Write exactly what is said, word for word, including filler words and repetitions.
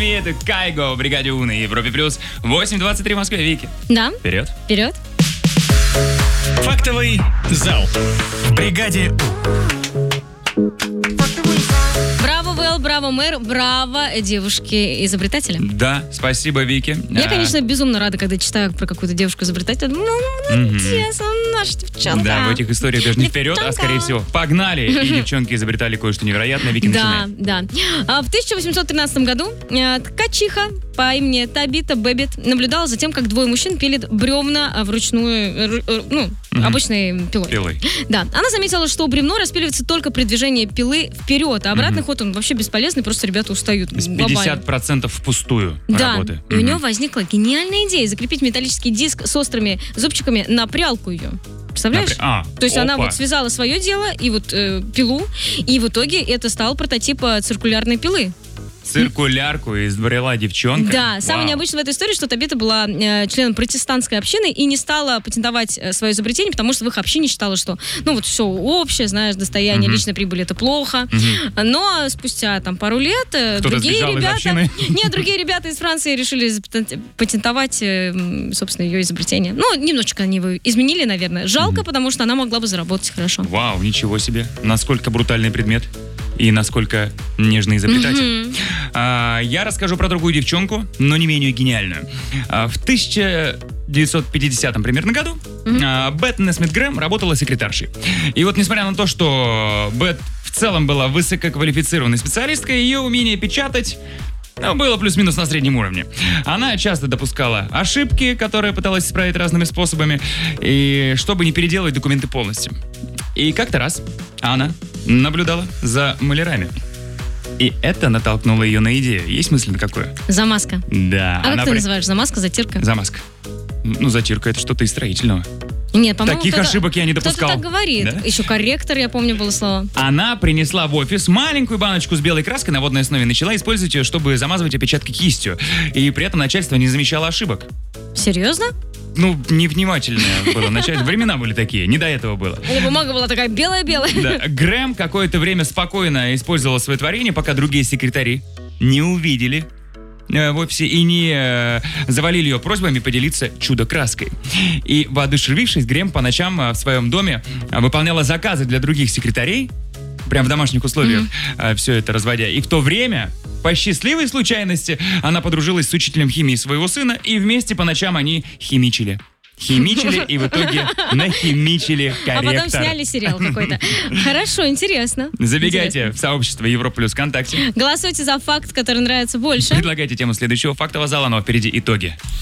Смит, Кайго в бригаде У на Европе плюс. восемь двадцать три в Москве. Вики. Да. Вперед. Вперед. Фактовый зал. В бригаде У. Браво, Вэл, браво, мэр, браво, девушки-изобретатели. Да, спасибо, Вики. Я, А, конечно, безумно рада, когда читаю про какую-то девушку-изобретателя. Ну, молодец, она наша девчонка. Да, в этих историях даже не вперед, а Девчонка. скорее всего погнали. И девчонки изобретали кое-что невероятное. Вики, Да, начинай. да. А В тысяча восемьсот тринадцатом году э, ткачиха по имени Табита Бэббит наблюдала за тем, как двое мужчин пилят бревна а, вручную, э, ру- э, ну, Мгм. обычной пилой. Пилой. Да, она заметила, что бревно распиливается только при движении пилы вперед, а обратный Мгм. ход он вообще бесполезный, просто ребята устают глобально. пятьдесят процентов впустую Да, работы. и у Мгм. него возникла гениальная идея закрепить металлический диск с острыми зубчиками на прялку ее. Представляешь? Напря- А, То есть она опа. вот связала свое дело и вот э, пилу, и в итоге это стал прототип э, циркулярной пилы. Циркулярку изобрела девчонка. Да, самое Вау. необычное в этой истории, что Табита была э, членом протестантской общины и не стала патентовать э, свое изобретение, потому что в их общине считала, что, ну вот все общее, знаешь, достояние, Мгм. личная прибыль это плохо. Мгм. Но спустя там пару лет э, Кто-то другие сбежал из ребята, общины. нет, другие ребята из Франции решили запатент- патентовать, э, м, собственно, ее изобретение. Ну, немножечко они его изменили, наверное. Жалко, потому что она могла бы заработать хорошо. Вау, ничего себе. Насколько брутальный предмет и насколько нежный изобретатель. Мгм. А, я расскажу про другую девчонку, но не менее гениальную. А, в тысяча девятьсот пятидесятом примерно году а, Бет Несмит Грэм работала секретаршей. И вот несмотря на то, что Бет в целом была высококвалифицированной специалисткой, ее умение печатать ну, было плюс-минус на среднем уровне. Она часто допускала ошибки, которые пыталась исправить разными способами, и чтобы не переделывать документы полностью. И как-то раз она наблюдала за малярами. И это натолкнуло ее на идею. Есть мысль на какую? Замазка. Да. А как она ты при- называешь? Замазка, затирка? Замазка. Ну, затирка — это что-то из строительного. Нет, по-моему, Таких кто-то- ошибок я не допускал. Кто-то так говорит. Да? Еще корректор, я помню, было слово. Она принесла в офис маленькую баночку с белой краской на водной основе и начала использовать ее, чтобы замазывать опечатки кистью. И при этом начальство не замечало ошибок. Серьезно? Ну, невнимательное было начальство. Времена были такие, не до этого было. Или бумага была такая белая-белая? Да. Грэм какое-то время спокойно использовал свое творение, пока другие секретари не увидели э, в офисе и не э, завалили ее просьбами поделиться чудо-краской. И, воодушевившись, Грэм по ночам э, в своем доме э, выполняла заказы для других секретарей, прям в домашних условиях э, все это разводя. И в то время, по счастливой случайности, она подружилась с учителем химии своего сына, и вместе по ночам они химичили. Химичили и в итоге нахимичили А корректор. потом сняли сериал какой-то. Хорошо, интересно. Забегайте Интересно. в сообщество Европа Плюс ВКонтакте. Голосуйте за факт, который нравится больше. Предлагайте тему следующего фактового зала, но впереди итоги.